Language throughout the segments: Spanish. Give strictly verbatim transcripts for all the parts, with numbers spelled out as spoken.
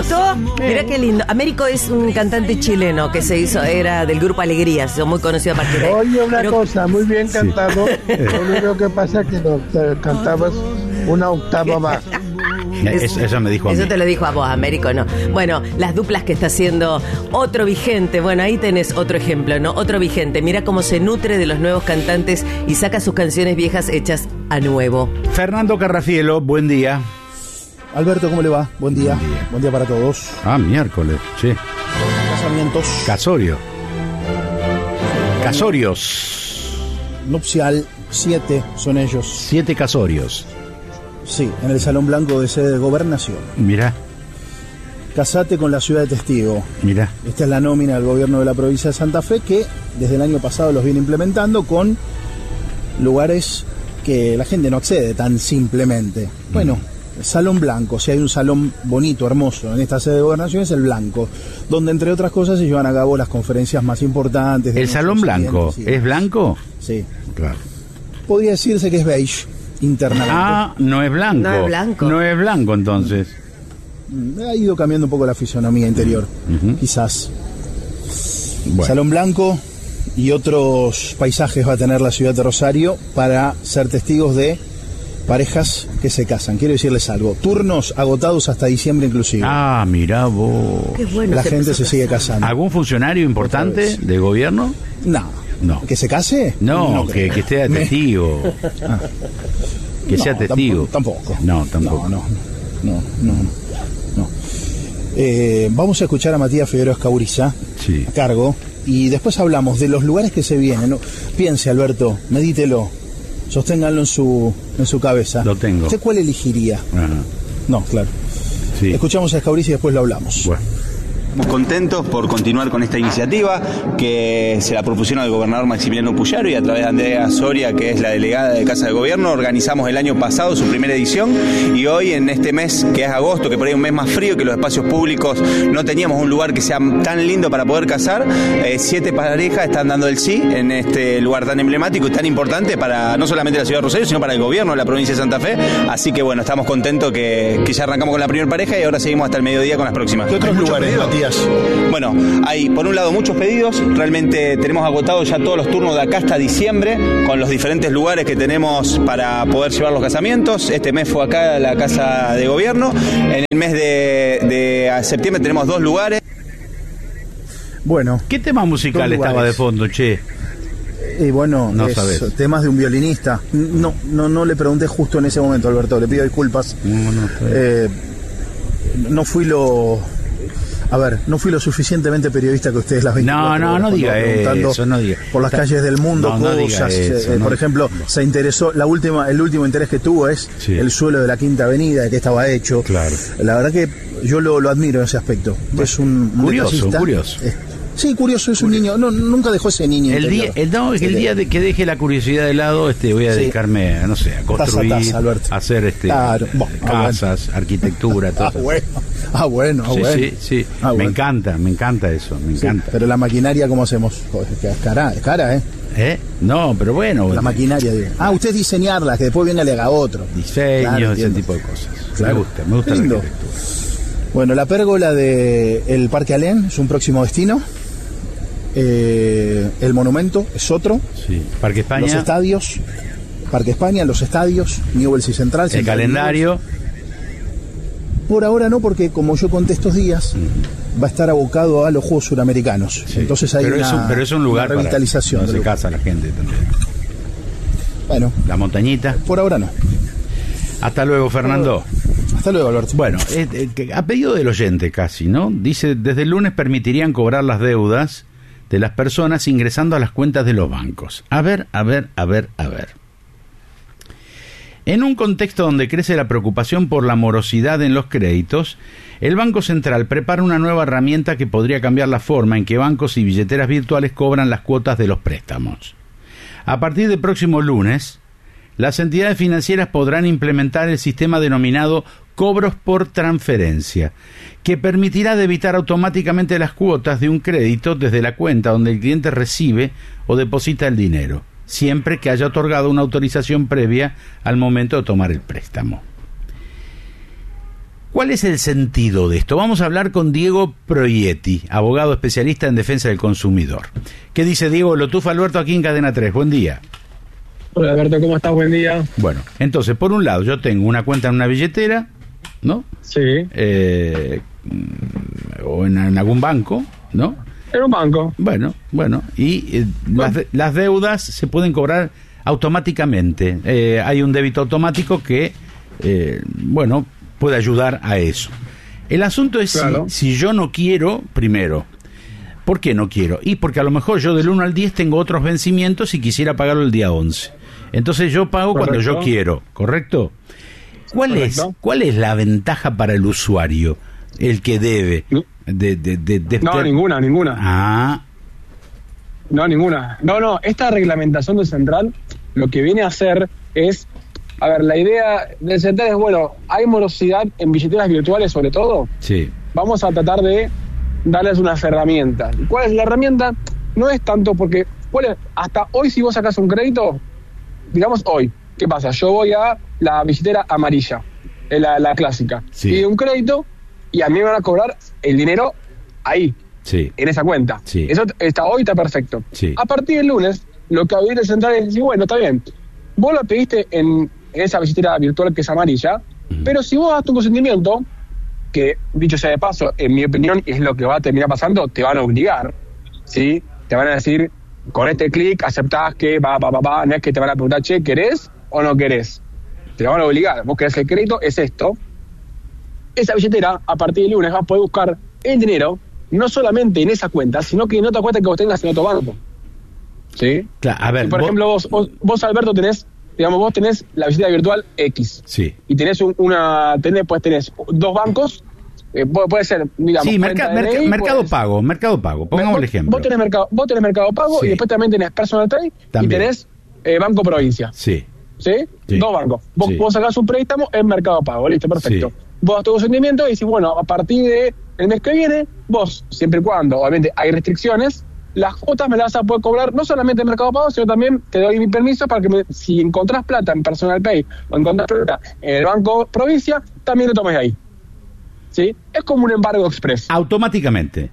gustó? Mirá qué lindo. Américo es un cantante chileno que se hizo, era del grupo Alegría, se hizo muy conocido a partir de ahí. Oye, una Pero... cosa, muy bien cantado. Lo único que pasa es que no, te cantabas una octava más. Eso, eso me dijo a mí. Eso te lo dijo a vos, Américo, ¿no? Bueno, las duplas que está haciendo otro vigente. Bueno, ahí tenés otro ejemplo, ¿no? Otro vigente. Mira cómo se nutre de los nuevos cantantes y saca sus canciones viejas hechas a nuevo. Fernando Carrafielo, buen día. Alberto, ¿cómo le va? Buen día. Buen día, buen día para todos. Ah, miércoles, sí. Casamientos. Casorio. Casorios. Nupcial, siete son ellos. Siete casorios. Sí, en el Salón Blanco de sede de Gobernación. Mirá. Casate con la ciudad de testigo. Mirá. Esta es la nómina del gobierno de la provincia de Santa Fe que desde el año pasado los viene implementando con lugares que la gente no accede tan simplemente. Bueno, el Salón Blanco, si hay un salón bonito, hermoso en esta sede de Gobernación es el Blanco, donde entre otras cosas se llevan a cabo las conferencias más importantes. ¿El Salón Blanco es blanco? Sí. Claro. Podría decirse que es beige. Internamente. Ah, no es blanco. No es blanco. No es blanco, entonces. Ha ido cambiando un poco la fisonomía interior, Uh-huh. quizás. Bueno. Salón Blanco y otros paisajes va a tener la ciudad de Rosario para ser testigos de parejas que se casan. Quiero decirles algo. Turnos agotados hasta diciembre inclusive. Ah, mirá vos. Qué bueno. la se gente empezó se a sigue casar. casando. ¿Algún funcionario importante Otra vez. de gobierno? No. No. ¿Que se case? No, que, creo. que esté Me- testigo. Ah. Que No, sea testigo. Tampoco. tampoco. No, tampoco. No, no, no, no. no. Eh, vamos a escuchar a Matías Figueroa Escauriza Sí. a cargo y después hablamos de los lugares que se vienen. ¿no? Piense, Alberto, medítelo, sosténganlo en su, en su cabeza. Lo tengo. ¿Usted cuál elegiría? Ajá. No, claro. Sí. Escuchamos a Escauriza y después lo hablamos. Bueno. Estamos contentos por continuar con esta iniciativa que se la propusieron al gobernador Maximiliano Puyaro y a través de Andrea Soria, que es la delegada de Casa de Gobierno, organizamos el año pasado su primera edición y hoy en este mes que es agosto, que por ahí es un mes más frío, que los espacios públicos no teníamos un lugar que sea tan lindo para poder casar, eh, siete parejas están dando el sí en este lugar tan emblemático y tan importante para no solamente la ciudad de Rosario, sino para el gobierno de la provincia de Santa Fe, así que bueno, estamos contentos que, que ya arrancamos con la primera pareja y ahora seguimos hasta el mediodía con las próximas. ¿Qué otros lugares, Matías? Bueno, hay por un lado muchos pedidos, realmente tenemos agotados ya todos los turnos de acá hasta diciembre, con los diferentes lugares que tenemos para poder llevar los casamientos. Este mes fue acá la Casa de Gobierno, en el mes de, de septiembre tenemos dos lugares. Bueno, ¿Qué tema musical Dos estaba lugares. de fondo, che? y bueno, No es sabés. temas de un violinista. No, no, no le pregunté justo en ese momento, Alberto, le pido disculpas. No, no, está bien. Eh, no fui lo... A ver, no fui lo suficientemente periodista que ustedes las veinticuatro No, no, horas no cuando diga preguntando eso, no diga. por las calles del mundo, No, no diga cosas. eso, eh, no. Por ejemplo, se interesó, la última, el último interés que tuvo es Sí. el suelo de la Quinta Avenida, de qué estaba hecho. Claro. La verdad que yo lo, lo admiro en ese aspecto. Es un, un Curioso, detallista. curioso. Eh, sí, curioso, es un niño. No, nunca dejó ese niño. El día, interior. el, no, es que el Sí, día de que deje la curiosidad de lado, este, voy a Sí. dedicarme a, no sé, a construir, Taza a taza, Alberto. a hacer este, Claro. Bueno, ah, casas, arquitectura, todo Ah, eso. bueno. Ah, bueno, ah, Sí, bueno. sí, sí. Ah, Me bueno. encanta, me encanta eso, me Sí, encanta. pero la maquinaria, ¿cómo hacemos? Joder, que es cara, es cara, ¿eh? ¿Eh? No, pero bueno, La maquinaria, digo. Ah, usted diseñarla, que después venga y le haga otro. diseños, Claro, ese entiendo. tipo de cosas. Claro. Me gusta, me gusta la Lindo. arquitectura. Bueno, la pérgola de el Parque Alén es un próximo destino. Eh, el monumento es otro. Sí. Parque España, Los estadios, Parque España, los estadios, Newell's y Central. el Central calendario. Newell's. Por ahora no, porque como yo conté estos días, va a estar abocado a los Juegos Suramericanos. Sí. Entonces hay pero, una, es un, pero es un lugar una revitalización. para del donde se lugar. casa la gente también. Bueno, La montañita. por ahora no. Hasta luego, Fernando. Hasta luego, Alberto. Bueno, eh, eh, que a pedido del oyente casi, ¿no? Dice, desde el lunes permitirían cobrar las deudas de las personas ingresando a las cuentas de los bancos. A ver, a ver, a ver, a ver. En un contexto donde crece la preocupación por la morosidad en los créditos, el Banco Central prepara una nueva herramienta que podría cambiar la forma en que bancos y billeteras virtuales cobran las cuotas de los préstamos. A partir del próximo lunes, las entidades financieras podrán implementar el sistema denominado cobros por transferencia, que permitirá debitar automáticamente las cuotas de un crédito desde la cuenta donde el cliente recibe o deposita el dinero, siempre que haya otorgado una autorización previa al momento de tomar el préstamo. ¿Cuál es el sentido de esto? Vamos a hablar con Diego Proietti, abogado especialista en defensa del consumidor. ¿Qué dice Diego Lotufa Alberto aquí en Cadena tres? Buen día. Hola Alberto, ¿cómo estás? Buen día. Bueno, entonces, por un lado, yo tengo una cuenta en una billetera, ¿no? Sí. Eh, o en, en algún banco, ¿no? En un banco. Bueno, bueno, y eh, Bueno. Las, las deudas se pueden cobrar automáticamente. Eh, hay un débito automático que, eh, bueno, puede ayudar a eso. El asunto es Claro. si, si yo no quiero, primero, ¿por qué no quiero? Y porque a lo mejor yo del uno al diez tengo otros vencimientos y quisiera pagarlo el día once. Entonces yo pago Correcto. cuando yo quiero, ¿correcto? ¿Cuál es, Correcto. ¿Cuál es la ventaja para el usuario, el que debe? De, de, de, de No, ter- ninguna, ninguna. Ah, No, ninguna. No, no, esta reglamentación del Central lo que viene a hacer es, a ver, la idea del Central es, bueno, hay morosidad en billeteras virtuales sobre todo, sí, vamos a tratar de darles unas herramientas. ¿Y cuál es la herramienta? No es tanto porque, ¿cuál es? Hasta hoy si vos sacás un crédito, digamos hoy, ¿qué pasa? Yo voy a la billetera amarilla, eh, la, la clásica, Sí. pido un crédito y a mí me van a cobrar el dinero ahí, sí, en esa cuenta. Sí. Eso está hoy, está perfecto. Sí. A partir del lunes, lo que habilita el Central es decir, bueno, está bien, vos lo pediste en, en esa billetera virtual que es amarilla, Ujú. pero si vos das tu consentimiento, que dicho sea de paso, en mi opinión es lo que va a terminar pasando, te van a obligar, ¿sí? Te van a decir, con este clic aceptás que va, va, va, va, no es que te van a preguntar, che, ¿querés o no querés? Te van a obligar, vos querés el crédito, es esto. Esa billetera, a partir del lunes, vas a poder buscar el dinero, no solamente en esa cuenta, sino que en otra cuenta que vos tengas en otro banco. ¿Sí? claro, a ver, Si, por vos- ejemplo, vos, vos, vos, Alberto, tenés, digamos, vos tenés la billetera virtual X. sí, Y tenés un- una, tenés, pues tenés dos bancos, eh, puede, puede ser, digamos, sí, cuenta merca- D N I, merca- mercado puedes- pago, mercado pago, pongamos vos, el ejemplo. Vos tenés mercado, vos tenés mercado pago Sí. y después también tenés personal trade También. y tenés eh, Banco Provincia. Sí, ¿Sí? Sí. Dos bancos. Vos, Sí. vos sacás un préstamo en Mercado Pago, listo, perfecto. Sí. Vos das tu consentimiento y decís, bueno, a partir de el mes que viene, vos, siempre y cuando, obviamente, hay restricciones, las cuotas me las vas a poder cobrar no solamente en Mercado Pago, sino también te doy mi permiso para que me- si encontrás plata en Personal Pay o encontrás plata en el Banco Provincia, también lo tomes de ahí. ¿Sí? Es como un embargo express. automáticamente.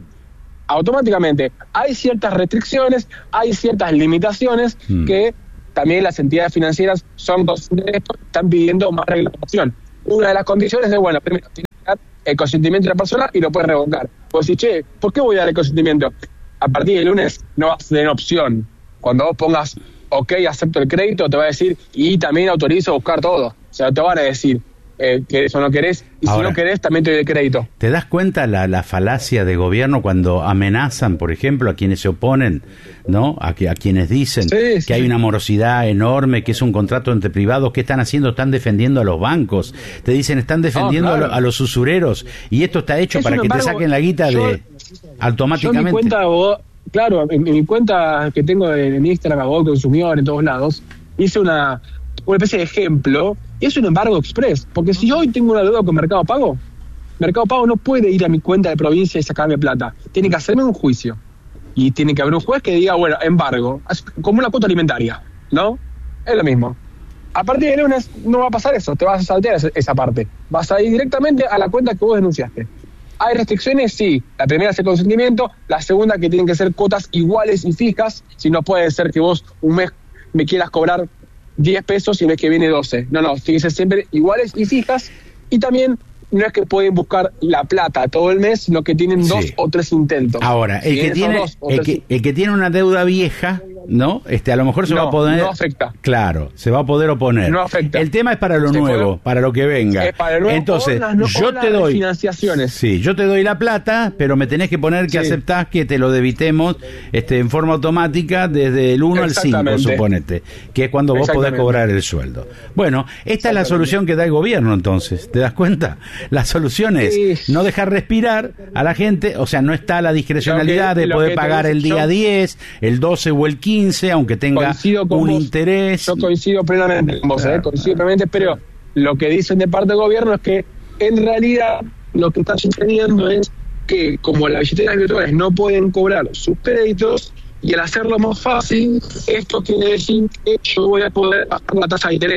Automáticamente. Hay ciertas restricciones, hay ciertas limitaciones Mm. que también las entidades financieras son conscientes de esto, están pidiendo más reglamentación. Una de las condiciones es, bueno, primero, tiene que dar el consentimiento de la persona y lo puedes revocar. Pues si, che, ¿por qué voy a dar el consentimiento? A partir del lunes no vas a tener opción. Cuando vos pongas, ok, acepto el crédito, te va a decir, y también autorizo a buscar todo. O sea, te van a decir eh, que eso no querés, y Ahora, si no querés, también te doy el crédito. ¿Te das cuenta la, la falacia de gobierno cuando amenazan, por ejemplo, a quienes se oponen, ¿no? A, que, a quienes dicen Sí, que sí. hay una morosidad enorme, que es un contrato entre privados? ¿Qué están haciendo? Están defendiendo a los bancos. Te dicen, están defendiendo Oh, claro. a, lo- a los usureros. Y esto está hecho Es para un que embargo, te saquen la guita yo- de Yo en automáticamente. mi cuenta, abogado- claro, en, en mi cuenta que tengo en, en Instagram, abogado consumidor, en todos lados, hice una, una especie de ejemplo, y es un embargo express, porque si yo hoy tengo una deuda con Mercado Pago, Mercado Pago no puede ir a mi cuenta de provincia y sacarme plata, tiene que hacerme un juicio, y tiene que haber un juez que diga, bueno, embargo, es como una cuota alimentaria, ¿no? Es lo mismo. A partir del lunes no va a pasar eso, te vas a saltear esa, esa parte, vas a ir directamente a la cuenta que vos denunciaste. ¿Hay restricciones? Sí. La primera es el consentimiento, la segunda que tienen que ser cuotas iguales y fijas, si no puede ser que vos un mes me quieras cobrar diez pesos y el mes que viene doce. No, no, tienen que ser siempre iguales y fijas, y también no es que pueden buscar la plata todo el mes, sino que tienen Sí. dos o tres intentos. Ahora, Si el que, esos tiene, dos o el, tres- que, el que tiene una deuda vieja, ¿no? Este, a lo mejor se No, va a poder... no afecta. Claro, se va a poder oponer. No afecta. El tema es para lo Se nuevo, puede- para lo que venga. Es para lo nuevo, Entonces, o las no- yo o las te doy... refinanciaciones. Sí, yo te doy la plata, pero me tenés que poner que Sí. aceptás que te lo debitemos este, en forma automática desde el uno al cinco, Exactamente. suponete, que es cuando vos podés Exactamente. cobrar el sueldo. Bueno, esta es la solución que da el gobierno entonces, ¿te das cuenta? La solución es Sí. no dejar respirar a la gente, o sea, no está la discrecionalidad Lo que- de lo poder que te pagar dice el día yo- diez, el doce o el quince, aunque tenga Coincido con un vos. interés. Yo coincido plenamente con vos, Claro, ¿eh? coincido claro. plenamente, pero lo que dicen de parte del gobierno es que en realidad lo que está sucediendo es que como las billeteras virtuales no pueden cobrar sus créditos, y al hacerlo más fácil, esto quiere decir que yo voy a poder bajar la tasa de interés.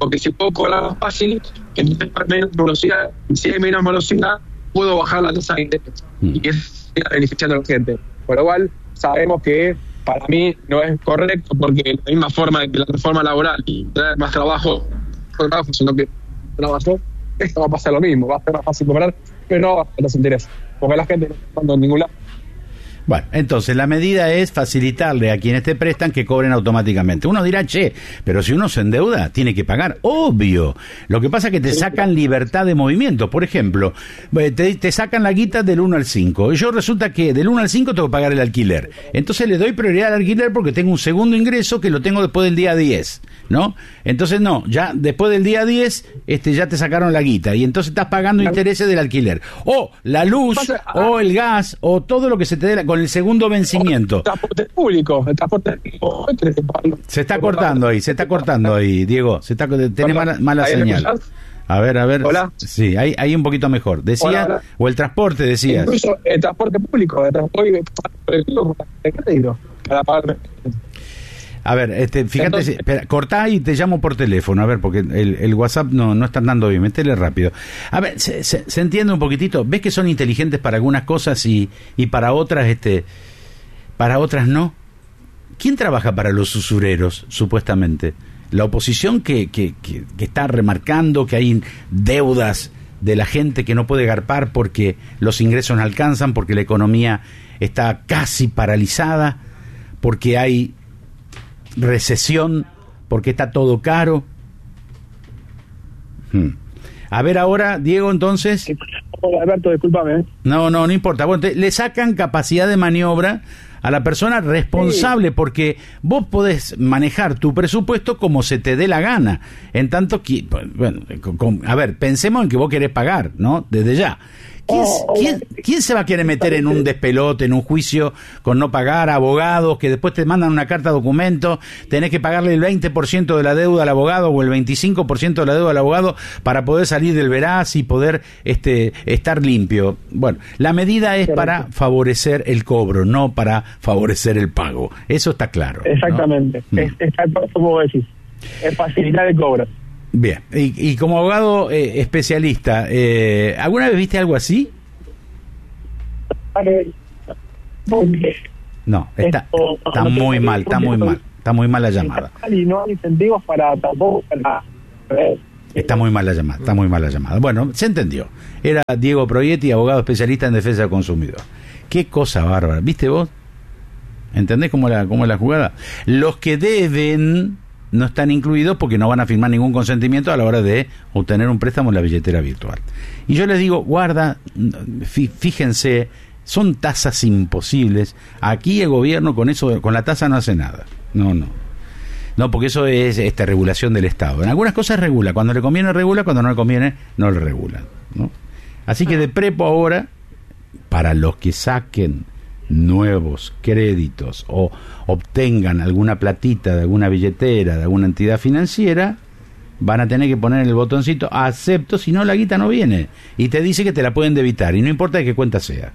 porque si puedo cobrar más fácil, entonces para menos velocidad, si hay menos velocidad, puedo bajar la tasa de interés. Mm. Y es beneficiando a la gente. Por lo cual, sabemos que para mí no es correcto, porque de la misma forma de que la reforma laboral y traer más trabajo, no trabajo, sino que trabajo, esto va a pasar lo mismo, va a ser más fácil cobrar, pero no va a bajar los intereses, porque la gente no está pagando en ningún lado. Bueno, entonces la medida es facilitarle a quienes te prestan que cobren automáticamente. Uno dirá, che, pero si uno se endeuda, tiene que pagar, obvio. Lo que pasa es que te sacan libertad de movimiento. Por ejemplo, te, te sacan la guita del uno al cinco. Yo resulta que del uno al cinco tengo que pagar el alquiler. Entonces le doy prioridad al alquiler porque tengo un segundo ingreso que lo tengo después del día diez, ¿no? Entonces no, ya después del día diez este, ya te sacaron la guita y entonces estás pagando intereses del alquiler. O la luz, o el gas, o todo lo que se te dé la, con el segundo vencimiento. El transporte público, el transporte público. Se está cortando ahí, se está cortando ahí, Diego. Se está, tiene mala, mala señal. A ver, a ver. Hola. Sí, ahí, ahí un poquito mejor. Decía, hola, hola. O el transporte, decías. Incluso el transporte público, el transporte público, el crédito, para pagar. A ver, este, fíjate, entonces, espera, cortá y te llamo por teléfono, a ver, porque el, el WhatsApp no, no está andando bien, métele rápido. A ver, se, se, se entiende un poquitito, ves que son inteligentes para algunas cosas y, y para otras, este, para otras no. ¿Quién trabaja para los usureros, supuestamente? La oposición que, que, que, que está remarcando que hay deudas de la gente que no puede garpar porque los ingresos no alcanzan, porque la economía está casi paralizada, porque hay recesión, porque está todo caro. Hmm. A ver ahora, Diego, entonces. Alberto, discúlpame. No, no, no importa. Bueno, te, le sacan capacidad de maniobra a la persona responsable, sí, porque vos podés manejar tu presupuesto como se te dé la gana. En tanto que, bueno, con, con, a ver, pensemos en que vos querés pagar, ¿no? Desde ya. ¿Quién, ¿quién, ¿Quién se va a querer meter en un despelote, en un juicio con no pagar, abogados que después te mandan una carta documento, tenés que pagarle el veinte por ciento de la deuda al abogado o el veinticinco por ciento de la deuda al abogado para poder salir del veraz y poder este, estar limpio? Bueno, la medida es para favorecer el cobro, no para favorecer el pago. Eso está claro, exactamente, ¿no? Es, es como decís, es facilitar el cobro. Bien, y, y como abogado eh, especialista, eh, ¿alguna vez viste algo así? No, está, está muy mal, está muy mal, está muy mal la llamada. Y no hay incentivos para tampoco para... Está muy mal la llamada, está muy mal la llamada. Bueno, se entendió. Era Diego Proietti, abogado especialista en defensa del consumidor. Qué cosa bárbara, ¿viste vos? ¿Entendés cómo la, cómo es la jugada? Los que deben no están incluidos porque no van a firmar ningún consentimiento a la hora de obtener un préstamo en la billetera virtual. Y yo les digo, guarda, fíjense, son tasas imposibles. Aquí el gobierno con eso, con la tasa no hace nada. No, no. No, porque eso es esta regulación del Estado. En algunas cosas regula, cuando le conviene regula, cuando no le conviene no le regula, ¿no? Así que de prepo ahora, para los que saquen nuevos créditos o obtengan alguna platita de alguna billetera, de alguna entidad financiera, van a tener que poner el botoncito acepto, si no la guita no viene y te dice que te la pueden debitar y no importa de qué cuenta sea,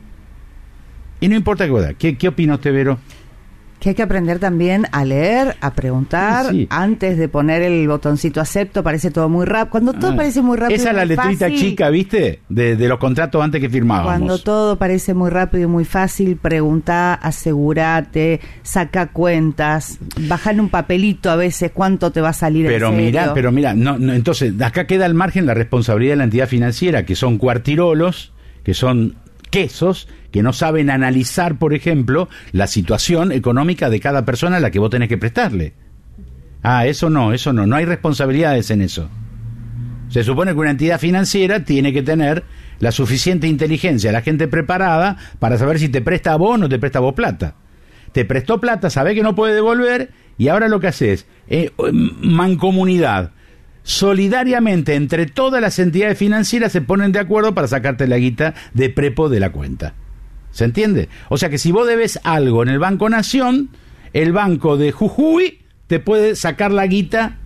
y no importa qué cuenta. ¿Qué, qué opina usted, Vero? Que hay que aprender también a leer, a preguntar, sí, sí, antes de poner el botoncito acepto. Parece todo muy rápido. Cuando todo ah, parece muy rápido, esa es la letrita fácil, chica, ¿viste? De, de los contratos antes que firmábamos. Cuando todo parece muy rápido y muy fácil, preguntá, asegurate, saca cuentas, bajan un papelito a veces cuánto te va a salir. Pero mira, pero mira, no, no, entonces acá queda al margen la responsabilidad de la entidad financiera, que son cuartirolos, que son quesos, que no saben analizar, por ejemplo, la situación económica de cada persona a la que vos tenés que prestarle. Ah, eso no, eso no, no hay responsabilidades en eso. Se supone que una entidad financiera tiene que tener la suficiente inteligencia, la gente preparada para saber si te presta a vos o no te presta a vos plata. Te prestó plata, sabés que no puede devolver y ahora lo que haces es eh, mancomunidad. Solidariamente entre todas las entidades financieras se ponen de acuerdo para sacarte la guita de prepo de la cuenta. ¿Se entiende? O sea que si vos debes algo en el Banco Nación, el Banco de Jujuy te puede sacar la guita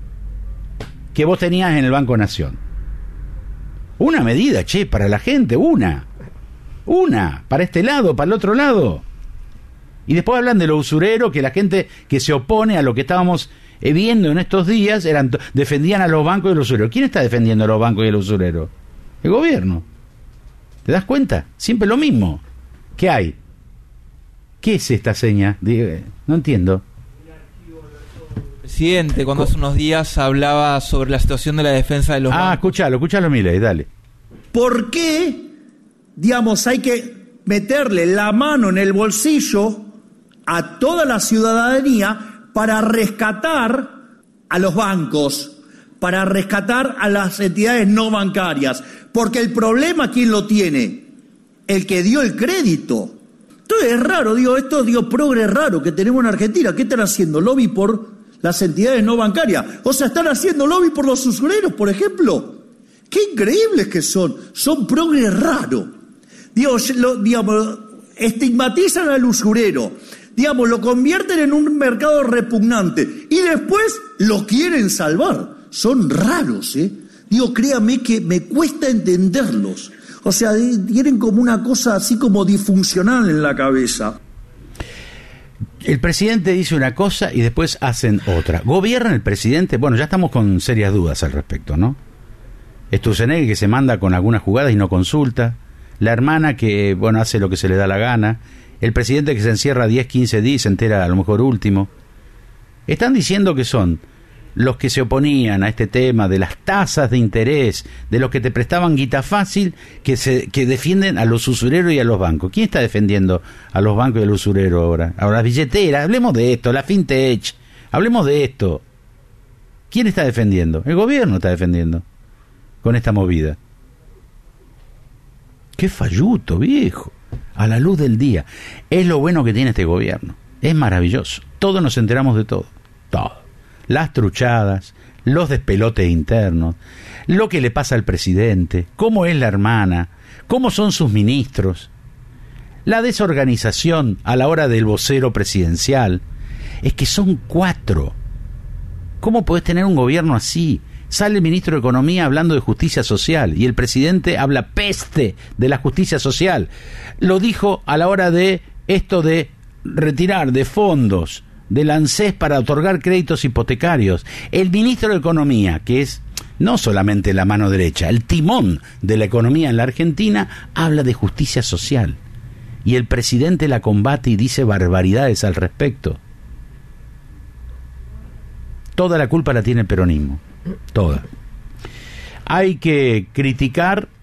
que vos tenías en el Banco Nación. Una medida, che, para la gente, una. Una, para este lado, para el otro lado. Y después hablan de lo usurero, que la gente que se opone a lo que estábamos eh, viendo en estos días, eran defendían a los bancos y a los usureros. ¿Quién está defendiendo a los bancos y a los usureros? El gobierno. ¿Te das cuenta? Siempre lo mismo. ¿Qué hay? ¿Qué es esta seña? No entiendo. Presidente, cuando hace unos días hablaba sobre la situación de la defensa de los Ah, bancos. escuchalo, escuchalo, Milei, dale. ¿Por qué, digamos, hay que meterle la mano en el bolsillo a toda la ciudadanía para rescatar a los bancos, para rescatar a las entidades no bancarias? Porque el problema, ¿quién lo tiene? El que dio el crédito. Entonces es raro, digo, esto digo, progre raro que tenemos en Argentina. ¿Qué están haciendo? ¿Lobby por las entidades no bancarias? O sea, ¿están haciendo lobby por los usureros, por ejemplo? ¡Qué increíbles que son! Son progre raro. Digo, lo, digamos, estigmatizan al usurero, digamos, lo convierten en un mercado repugnante y después lo quieren salvar. Son raros, ¿eh? Digo, créame que me cuesta entenderlos. O sea, tienen como una cosa así como disfuncional en la cabeza. El presidente dice una cosa y después hacen otra. ¿Gobierna el presidente? Bueno, ya estamos con serias dudas al respecto, ¿no? Sturzenegger, que se manda con algunas jugadas y no consulta. La hermana que, bueno, hace lo que se le da la gana. El presidente que se encierra diez, quince días y se entera a lo mejor último. Están diciendo que son los que se oponían a este tema de las tasas de interés, de los que te prestaban guita fácil, que se que defienden a los usureros y a los bancos. ¿Quién está defendiendo a los bancos y a los usureros ahora? Ahora las billeteras, hablemos de esto, la fintech, hablemos de esto. ¿Quién está defendiendo? El gobierno está defendiendo con esta movida. ¡Qué falluto, viejo! A la luz del día. Es lo bueno que tiene este gobierno. Es maravilloso. Todos nos enteramos de todo. Todo. Las truchadas, los despelotes internos, lo que le pasa al presidente, cómo es la hermana, cómo son sus ministros, la desorganización a la hora del vocero presidencial. Es que son cuatro. ¿Cómo podés tener un gobierno así? Sale el ministro de Economía hablando de justicia social y el presidente habla peste de la justicia social. Lo dijo a la hora de esto de retirar de fondos del ANSES para otorgar créditos hipotecarios. El ministro de Economía, que es no solamente la mano derecha, el timón de la economía en la Argentina, habla de justicia social. Y el presidente la combate y dice barbaridades al respecto. Toda la culpa la tiene el peronismo. Toda. Hay que criticar